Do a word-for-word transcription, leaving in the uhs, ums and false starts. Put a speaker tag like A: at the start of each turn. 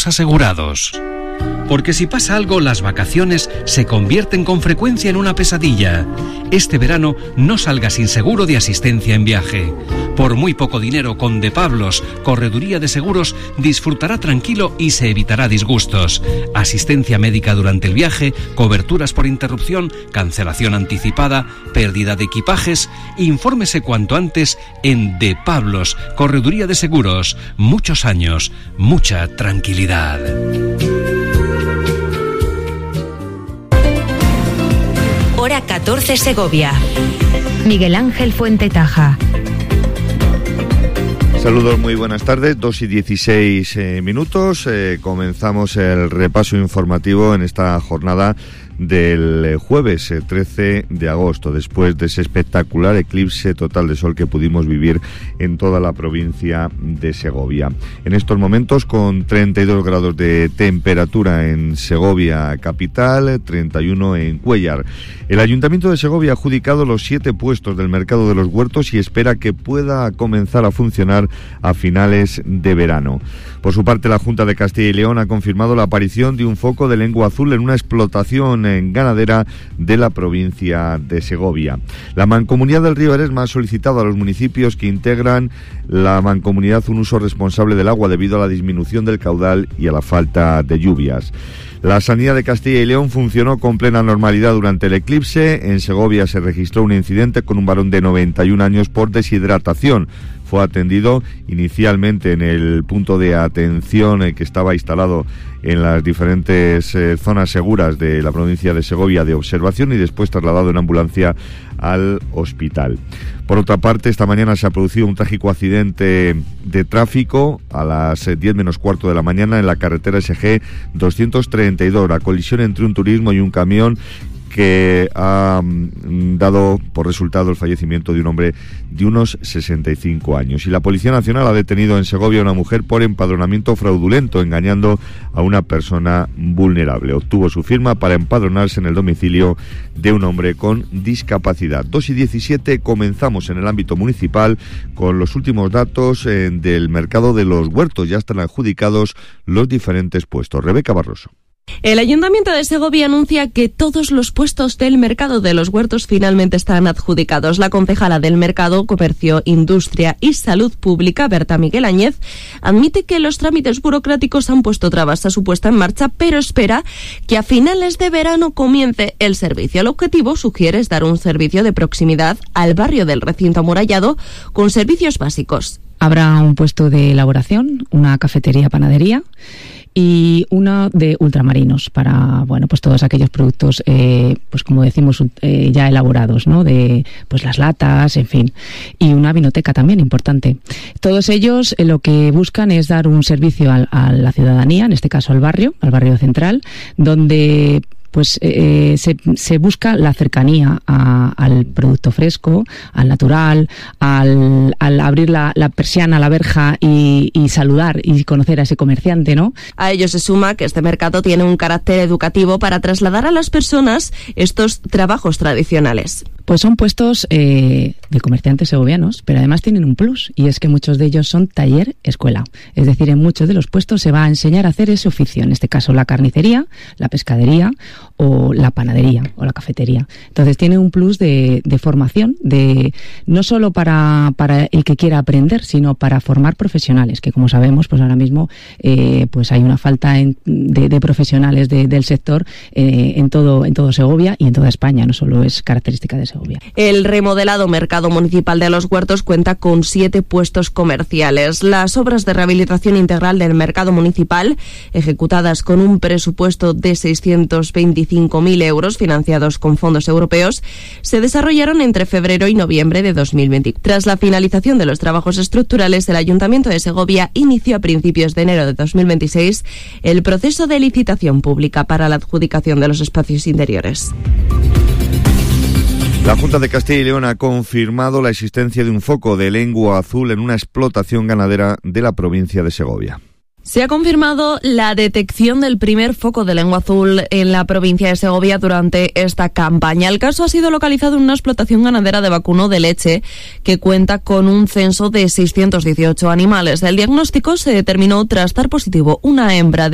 A: seguros asegurados. Porque si pasa algo, las vacaciones se convierten con frecuencia en una pesadilla. Este verano no salga sin seguro de asistencia en viaje. Por muy poco dinero, con De Pablos, Correduría de Seguros, disfrutará tranquilo y se evitará disgustos. Asistencia médica durante el viaje, coberturas por interrupción, cancelación anticipada, pérdida de equipajes. Infórmese cuanto antes en De Pablos, Correduría de Seguros. Muchos años, mucha tranquilidad.
B: Hora catorce Segovia.
C: Miguel Ángel Fuentetaja.
D: Saludos, muy buenas tardes, dos y dieciséis eh, minutos. Eh, comenzamos el repaso informativo en esta jornada del jueves trece de agosto, después de ese espectacular eclipse total de sol que pudimos vivir en toda la provincia de Segovia. En estos momentos, con treinta y dos grados de temperatura en Segovia capital, treinta y uno en Cuéllar. El Ayuntamiento de Segovia ha adjudicado los siete puestos del mercado de los huertos y espera que pueda comenzar a funcionar a finales de verano. Por su parte, la Junta de Castilla y León ha confirmado la aparición de un foco de lengua azul en una explotación en ganadera de la provincia de Segovia. La Mancomunidad del Río Eresma ha solicitado a los municipios que integran la mancomunidad un uso responsable del agua debido a la disminución del caudal y a la falta de lluvias. La sanidad de Castilla y León funcionó con plena normalidad durante el eclipse. En Segovia se registró un incidente con un varón de noventa y un años por deshidratación. Fue atendido inicialmente en el punto de atención eh, que estaba instalado en las diferentes eh, zonas seguras de la provincia de Segovia de observación y después trasladado en ambulancia al hospital. Por otra parte, esta mañana se ha producido un trágico accidente de tráfico a las diez menos cuarto de la mañana en la carretera S G doscientos treinta y dos, la colisión entre un turismo y un camión que ha mm, dado por resultado el fallecimiento de un hombre de unos sesenta y cinco años. Y la Policía Nacional ha detenido en Segovia a una mujer por empadronamiento fraudulento, engañando a una persona vulnerable. Obtuvo su firma para empadronarse en el domicilio de un hombre con discapacidad. dos y diecisiete, comenzamos en el ámbito municipal con los últimos datos eh, del mercado de los huertos. Ya están adjudicados los diferentes puestos. Rebeca Barroso.
E: El Ayuntamiento de Segovia anuncia que todos los puestos del mercado de los huertos finalmente están adjudicados. La concejala del Mercado, Comercio, Industria y Salud Pública, Berta Miguel Áñez, admite que los trámites burocráticos han puesto trabas a su puesta en marcha, pero espera que a finales de verano comience el servicio. El objetivo, sugiere, es dar un servicio de proximidad al barrio del recinto amurallado con servicios básicos.
F: Habrá un puesto de elaboración, una cafetería, panadería y uno de ultramarinos para, bueno, pues todos aquellos productos, eh, pues como decimos, eh, ya elaborados, ¿no? De, pues las latas, en fin. Y una vinoteca también importante. Todos ellos eh, lo que buscan es dar un servicio a, a la ciudadanía, en este caso al barrio, al barrio central, donde pues eh, se, se busca la cercanía a, al producto fresco, al natural, al, al abrir la, la persiana, la verja y, y saludar y conocer a ese comerciante, ¿no?
E: A ello se suma que este mercado tiene un carácter educativo para trasladar a las personas estos trabajos tradicionales.
F: Pues son puestos eh, de comerciantes segovianos, pero además tienen un plus, y es que muchos de ellos son taller-escuela. Es decir, en muchos de los puestos se va a enseñar a hacer ese oficio, en este caso la carnicería, la pescadería o la panadería o la cafetería. Entonces tiene un plus de, de formación, de no solo para, para el que quiera aprender, sino para formar profesionales, que como sabemos, pues ahora mismo eh, pues hay una falta en, de, de profesionales de, del sector eh, en todo en todo Segovia y en toda España, no solo es característica de Segovia.
E: El remodelado mercado municipal de los huertos cuenta con siete puestos comerciales. Las obras de rehabilitación integral del mercado municipal, ejecutadas con un presupuesto de seiscientos veinticinco mil euros financiados con fondos europeos, se desarrollaron entre febrero y noviembre de dos mil veinte. Tras la finalización de los trabajos estructurales, el Ayuntamiento de Segovia inició a principios de enero de dos mil veintiséis el proceso de licitación pública para la adjudicación de los espacios interiores.
D: La Junta de Castilla y León ha confirmado la existencia de un foco de lengua azul en una explotación ganadera de la provincia de Segovia.
E: Se ha confirmado la detección del primer foco de lengua azul en la provincia de Segovia durante esta campaña. El caso ha sido localizado en una explotación ganadera de vacuno de leche que cuenta con un censo de seiscientos dieciocho animales. El diagnóstico se determinó tras dar positivo una hembra de